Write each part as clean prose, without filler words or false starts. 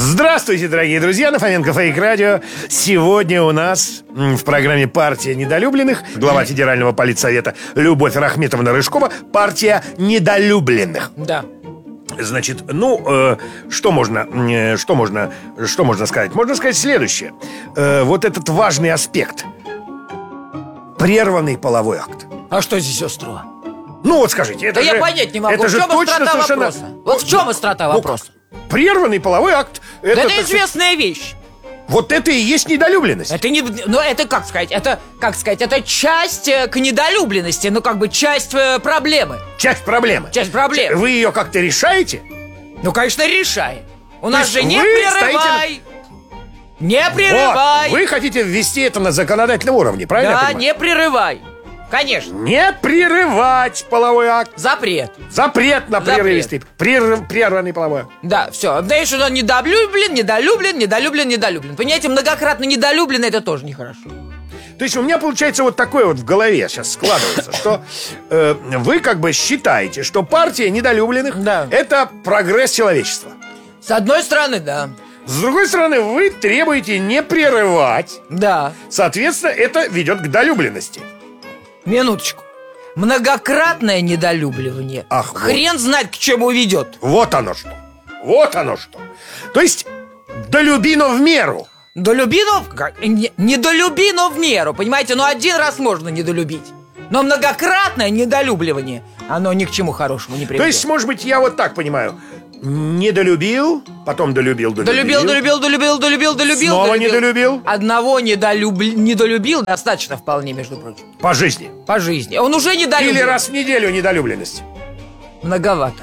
Здравствуйте, дорогие друзья, на Фоменко Фейк Радио. Сегодня у нас в программе «Партия недолюбленных» глава Федерального политсовета Любовь Рахметовна Рыжкова. Партия недолюбленных. Да. Значит, что можно сказать? Можно сказать следующее. Вот этот важный аспект. Прерванный половой акт. А что здесь острого? Ну вот скажите, это да же... я понять не могу, это в же чем точно острота совершенно... вопроса? Вот в чем острота вопроса? Прерванный половой акт. Это известная вещь. Вот это и есть недолюбленность. Это не, ну это как сказать, это часть к недолюбленности, часть проблемы. Часть проблемы. Часть проблемы. Вы ее как-то решаете? Ну, конечно, решаем. У нас же есть не вы прерывай. Не прерывай. Вот, вы хотите ввести это на законодательном уровне, правильно я Да, понимаю? не прерывай. Конечно. Не прерывать половой акт. Запрет. Запрет на прерывистый, прерванный половой акт. Да, все. Знаешь, он недолюблен. Понимаете, многократно недолюблен, это тоже нехорошо. То есть у меня получается вот такое вот в голове сейчас складывается, что вы как бы считаете, что партия недолюбленных это прогресс человечества. С одной стороны, да. С другой стороны, вы требуете не прерывать. Да. Соответственно, это ведет к долюбленности. Минуточку. Многократное недолюбливание. Ах, хрен знает, к чему ведет. Вот оно что. Вот оно что. То есть, долюби, но в меру. Долюби, но... Недолюби, но в меру. Понимаете, один раз можно недолюбить. Но многократное недолюбливание, оно ни к чему хорошему не приведет. То есть, может быть, я вот так понимаю. Недолюбил, потом долюбил. Долюбил. Снова недолюбил. Одного недолюбил достаточно вполне, между прочим. По жизни. По жизни. Он уже недолюбил. Или раз в неделю недолюбленность. Многовато.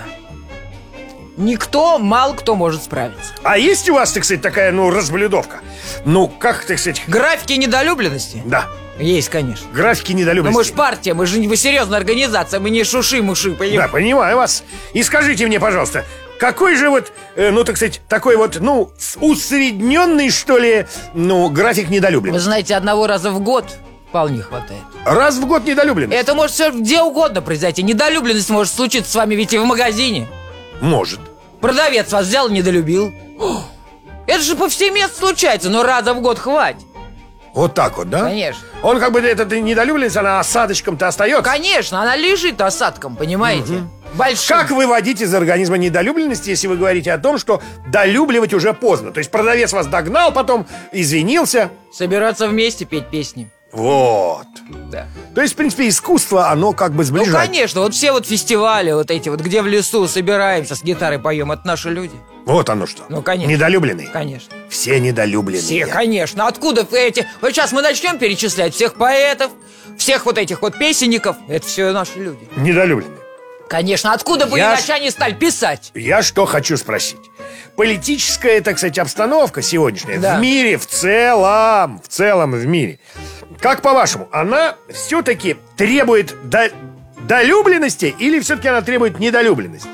Мало кто может справиться. А есть у вас, так сказать, такая, разблюдовка? Как, так сказать... Графики недолюбленности? Да. Есть, конечно. Графики недолюбленности. Но мы же партия, мы серьезная организация, мы не шуши-муши, понимаете? Да, понимаю вас. И скажите мне, пожалуйста, какой же так сказать, такой усредненный, что ли, график недолюбленности? Вы знаете, одного раза в год вполне хватает. Раз в год недолюбленность? Это может все где угодно произойти. Недолюбленность может случиться с вами ведь и в магазине. Может. Продавец вас взял и недолюбил. Это же повсеместно случается, но раза в год хватит. Вот так вот, да? Конечно. Он эта недолюбленность, она осадочком-то остается. Конечно, она лежит осадком, понимаете? Большим. Как выводить из организма недолюбленности, если вы говорите о том, что долюбливать уже поздно? То есть продавец вас догнал, потом извинился. Собираться вместе, петь песни. Вот. Да. То есть, в принципе, искусство, оно как бы сближает. Конечно, все фестивали, эти где в лесу собираемся, с гитарой поем, это наши люди. Вот оно что. Конечно. Недолюбленные. Конечно. Все недолюбленные. Все, конечно. Откуда эти... Вот сейчас мы начнем перечислять всех поэтов, всех этих песенников. Это все наши люди. Недолюбленные. Конечно. Откуда бы иначе они стали писать? Я что хочу спросить. Политическая, так сказать, обстановка сегодняшняя в мире, в целом в мире, как по-вашему, она все-таки требует долюбленности или все-таки она требует недолюбленности?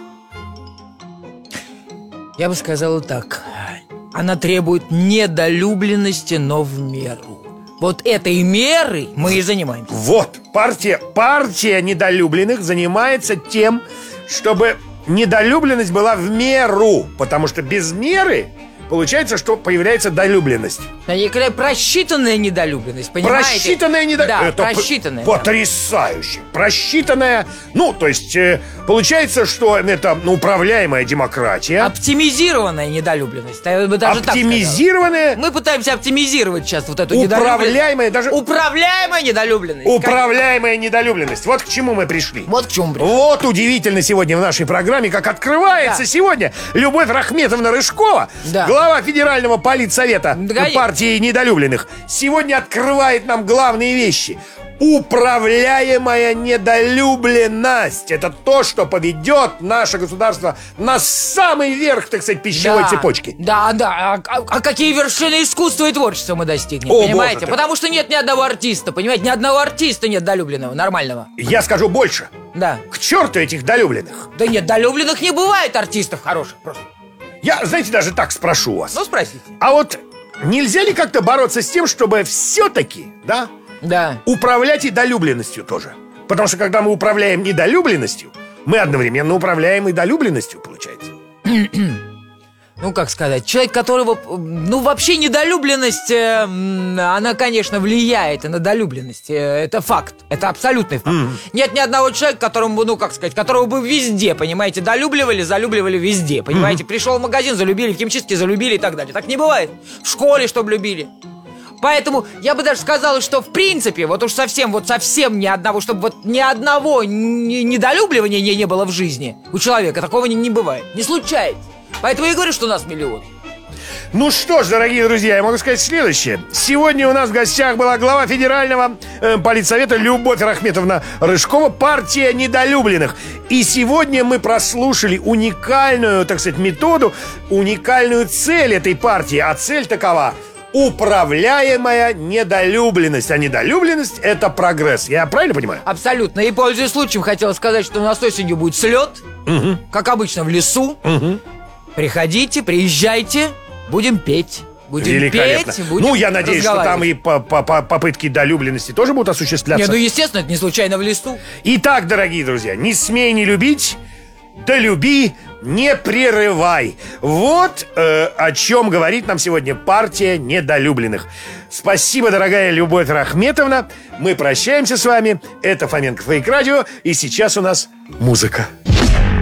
Я бы сказал так. Она требует недолюбленности, но в меру. Вот этой мерой мы и занимаемся. Вот, партия недолюбленных занимается тем, чтобы недолюбленность была в меру. Потому что без меры получается, что появляется долюбленность. Просчитанная недолюбленность, понимаете? Просчитанная недолюбленность. Да, просчитанная. Потрясающе. Просчитанная. То есть, получается, что это управляемая демократия. Оптимизированная недолюбленность. Я бы даже оптимизированная. Мы пытаемся оптимизировать сейчас эту управляемая, даже... Управляемая недолюбленность. Управляемая недолюбленность. Вот к чему мы пришли. Вот к чему пришли. Вот удивительно сегодня в нашей программе, как открывается сегодня Любовь Рахметовна Рыжкова, глава Федерального политсовета партии недолюбленных, сегодня открывает нам главные вещи. Управляемая недолюбленность. Это то, что поведет наше государство на самый верх, так сказать, пищевой цепочки. Да. А какие вершины искусства и творчества мы достигнем, понимаете? Потому что нет ни одного артиста, понимаете? Ни одного артиста нет долюбленного, нормального. Я скажу больше. Да. К черту этих долюбленных. Да нет, долюбленных не бывает артистов хороших просто. Я, знаете, даже так спрошу вас. Спросите. А вот нельзя ли как-то бороться с тем, чтобы все-таки, управлять и долюбленностью тоже? Потому что когда мы управляем недолюбленностью, мы одновременно управляем и долюбленностью, получается. ну, как сказать, человек, которого, ну, вообще недолюбленность, она, конечно, влияет на долюбленность. Это факт, это абсолютный факт. Нет ни одного человека, которому, ну, как сказать, которого бы везде, понимаете, залюбливали везде, понимаете. Пришел в магазин, залюбили, в химчистке залюбили и так далее. Так не бывает. В школе, чтобы любили. Поэтому я бы даже сказал, что в принципе, вот уж совсем ни одного, чтобы вот ни одного недолюбливания не было в жизни у человека, такого не бывает, не случается. Поэтому я говорю, что у нас миллион. Ну что ж, дорогие друзья, я могу сказать следующее. Сегодня у нас в гостях была глава Федерального политсовета Любовь Рахметовна Рыжкова, партия недолюбленных. И сегодня мы прослушали уникальную, так сказать, методу, уникальную цель этой партии. А цель такова: управляемая недолюбленность. А недолюбленность — это прогресс. Я правильно понимаю? Абсолютно. И, пользуясь случаем, хотел сказать, что у нас осенью будет слет, как обычно, в лесу. Приходите, приезжайте, будем петь. Будем петь, будем я надеюсь, что там и попытки долюбленности тоже будут осуществляться. Нет, ну, естественно, это не случайно в лесу. Итак, дорогие друзья, не смей не любить, да люби, не прерывай. Вот о чем говорит нам сегодня партия недолюбленных. Спасибо, дорогая Любовь Рахметовна. Мы прощаемся с вами. Это Фоменко Фейк Радио. И сейчас у нас музыка.